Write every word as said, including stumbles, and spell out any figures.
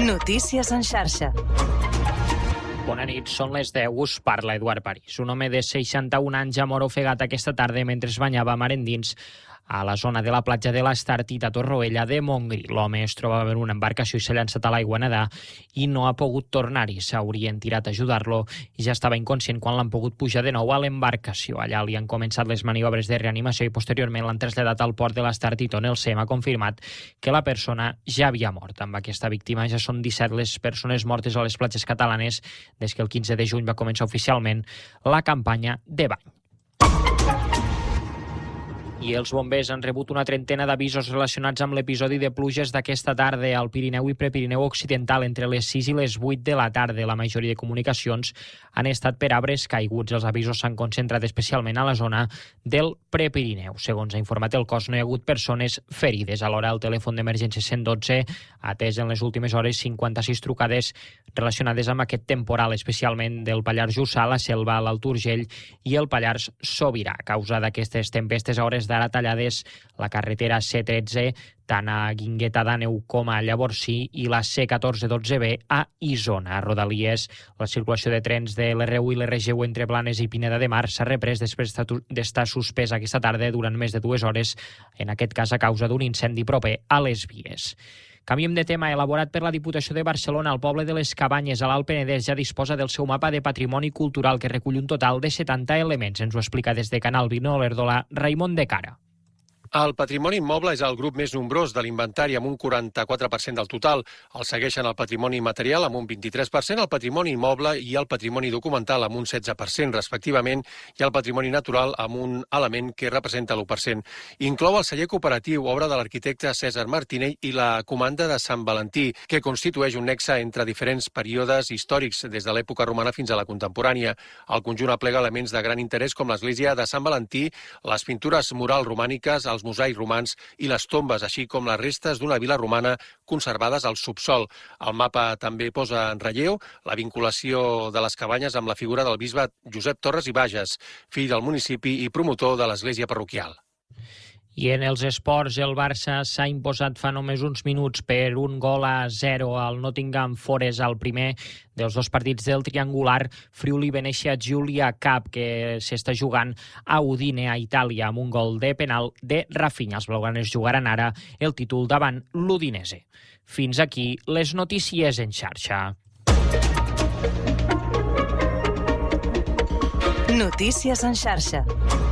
Notícies en xarxa. Bona nit, són les deu, us parla Eduard París. Un home de seixanta-un anys ha mort ofegat aquesta tarda mentre es banyava mar endins a la zona de la platja de l'Estartit a Torroella de Montgrí. L'home es trobava en una embarcació i s'ha llançat a l'aigua a nedar i no ha pogut tornar-hi. S'haurien tirat a ajudar-lo i ja estava inconscient quan l'han pogut pujar de nou a l'embarcació. Allà li han començat les maniobres de reanimació i posteriorment l'han traslladat al port de l'Estartit, on el S E M ha confirmat que la persona ja havia mort. Amb aquesta víctima ja són disset les persones mortes a les platges catalanes des que el quinze de juny va començar oficialment la campanya de bany. I els bombers han rebut una trentena d'avisos relacionats amb l'episodi de pluges d'aquesta tarda al Pirineu i Prepirineu Occidental entre les sis i les vuit de la tarda. La majoria de comunicacions han estat per arbres caiguts. Els avisos s'han concentrat especialment a la zona del Prepirineu. Segons ha informat el cos, no hi ha hagut persones ferides. Alhora, el telèfon d'emergència cent dotze ha atès en les últimes hores cinquanta-sis trucades relacionades amb aquest temporal, especialment del Pallars Jussà, la Selva, l'Alt Urgell i el Pallars Sobirà. A causa d'aquestes tempestes, a hores d'ara tallades la carretera C tretze, tant a Guingueta d'Àneu com a Llavorsí, i la C catorze dotze B a Isona. A Rodalies, la circulació de trens de l'R u i l'R G u entre Blanes i Pineda de Mar s'ha reprès després d'estar suspès aquesta tarda durant més de dues hores, en aquest cas a causa d'un incendi proper a les vies. Canviem de tema. Elaborat per la Diputació de Barcelona, el poble de les Cabanyes, a l'Alt Penedès, ja disposa del seu mapa de patrimoni cultural, que recull un total de setanta elements. Ens ho explica des de Canal vint Olèrdola, Raimon de Cara. El patrimoni immoble és el grup més nombrós de l'inventari, amb un quaranta-quatre per cent del total. El segueixen el patrimoni material, amb un vint-i-tres per cent, el patrimoni immoble i el patrimoni documental, amb un setze per cent, respectivament, i el patrimoni natural, amb un element que representa l'u per cent. Inclou el celler cooperatiu, obra de l'arquitecte César Martinell, i la comanda de Sant Valentí, que constitueix un nexe entre diferents períodes històrics, des de l'època romana fins a la contemporània. El conjunt aplega elements de gran interès com l'església de Sant Valentí, les pintures murals romàniques, els mosaics romans i les tombes, així com les restes d'una vila romana conservades al subsol. El mapa també posa en relleu la vinculació de les Cabanyes amb la figura del bisbe Josep Torres i Bages, fill del municipi i promotor de l'església parroquial. I en els esports, el Barça s'ha imposat fa només uns minuts per un gol a zero al Nottingham Forest, al primer dels dos partits del triangular Friuli-Venezia-Giulia Cup, que s'està jugant a Udine, a Itàlia, amb un gol de penal de Rafinha. Els blaugranes jugaran ara el títol davant l'Udinese. Fins aquí les notícies en xarxa. Notícies en xarxa.